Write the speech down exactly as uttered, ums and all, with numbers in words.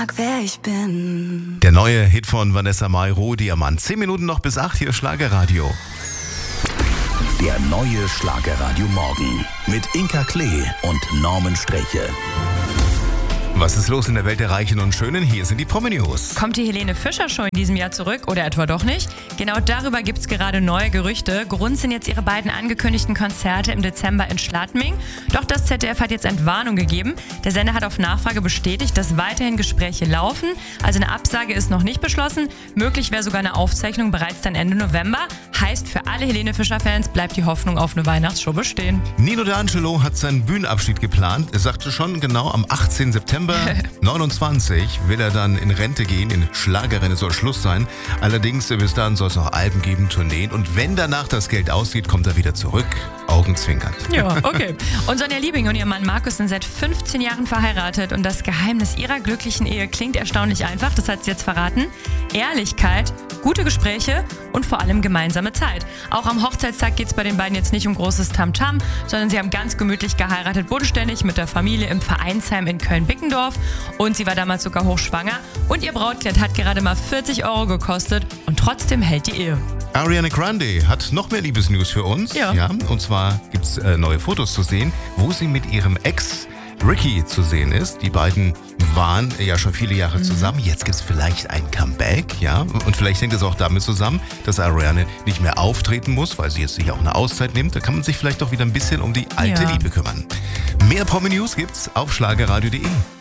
Wer ich bin. Der neue Hit von Vanessa Mai, Rohdiamant. Zehn Minuten noch bis acht, hier Schlagerradio. Der neue Schlagerradio Morgen mit Inka Klee und Norman Streche. Was ist los in der Welt der Reichen und Schönen? Hier sind die Promi-News. Kommt die Helene Fischer Show in diesem Jahr zurück oder etwa doch nicht? Genau darüber gibt es gerade neue Gerüchte. Grund sind jetzt ihre beiden angekündigten Konzerte im Dezember in Schladming. Doch das Z D F hat jetzt Entwarnung gegeben. Der Sender hat auf Nachfrage bestätigt, dass weiterhin Gespräche laufen. Also eine Absage ist noch nicht beschlossen. Möglich wäre sogar eine Aufzeichnung bereits dann Ende November. Heißt, für alle Helene Fischer-Fans bleibt die Hoffnung auf eine Weihnachtsshow bestehen. Nino D'Angelo hat seinen Bühnenabschied geplant. Er sagte schon, genau am achtzehnten September neunundzwanzig will er dann in Rente gehen. In Schlagerrennen soll Schluss sein. Allerdings bis dahin soll es noch Alben geben, Tourneen. Und wenn danach das Geld ausgeht, kommt er wieder zurück. Augenzwinkernd. Ja, okay. Und Sonja Liebing und ihr Mann Markus sind seit fünfzehn Jahren verheiratet. Und das Geheimnis ihrer glücklichen Ehe klingt erstaunlich einfach. Das hat sie jetzt verraten. Ehrlichkeit, gute Gespräche und vor allem gemeinsame Zeit. Auch am Hochzeitstag geht es bei den beiden jetzt nicht um großes Tamtam, sondern sie haben ganz gemütlich geheiratet, bodenständig mit der Familie im Vereinsheim in Köln-Bickendorf. Und sie war damals sogar hochschwanger. Und ihr Brautkleid hat gerade mal vierzig Euro gekostet und trotzdem hält die Ehe. Ariana Grande hat noch mehr Liebesnews für uns. Ja. ja und zwar gibt es äh, neue Fotos zu sehen, wo sie mit ihrem Ex Ricky zu sehen ist. Die beiden waren ja schon viele Jahre mhm. zusammen. Jetzt gibt es vielleicht ein Comeback, ja. Und vielleicht hängt es auch damit zusammen, dass Ariana nicht mehr auftreten muss, weil sie jetzt sich auch eine Auszeit nimmt. Da kann man sich vielleicht doch wieder ein bisschen um die alte ja. Liebe kümmern. Mehr Promi-News gibt's auf schlagerradio punkt de.